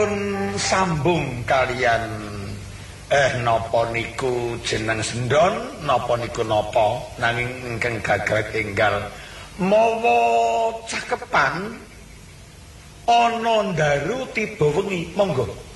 Sambung kalian napa niku jeneng Sendon napa niku napa nanging ingkang gagal enggal mawa cakepan ana ndaru tiba wengi monggo